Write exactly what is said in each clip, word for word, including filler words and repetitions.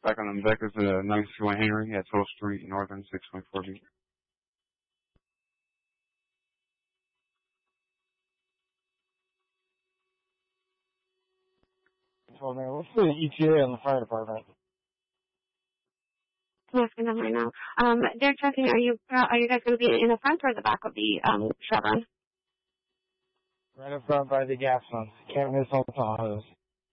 Back on the Becker's, uh, nine sixty-one Henry at twelfth Street, Northern, six point four B. Well, man, let's do the E T A in the fire department. I'm asking them right now. Um, they're checking, are you, uh, are you guys going to be in the front or the back of the, um, Chevron? Right up front by the gas pump. Can't miss all the Tahoes.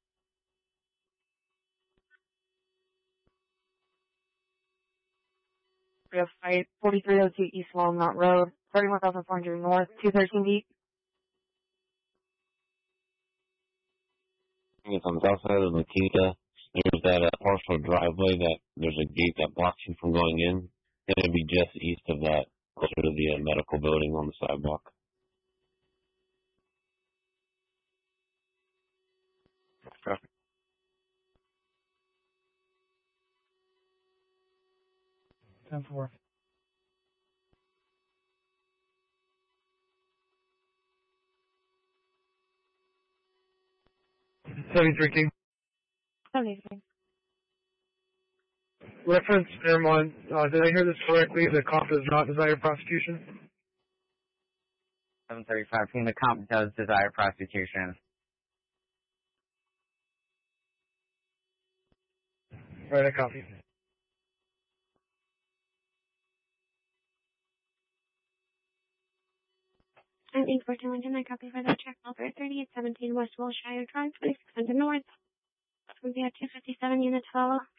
We have site forty-three oh two East Walnut Road, thirty-one thousand four hundred North, two thirteen B. It's on the south side of Makita. There's that uh, partial driveway that there's a gate that blocks you from going in. It's going to be just east of that, closer to the uh, medical building on the sidewalk. Traffic. ten four. seventy-three King. seventy-three. Reference, Airmont, uh, did I hear this correctly? The cop does not desire prosecution? seven thirty-five King, the cop does desire prosecution. Right, I copy. And eight fourteen Lincoln, I copy for that check. Number thirty-eight seventeen West Wilshire Drive, twenty-six hundred North. It's going to be at two fifty-seven units follow.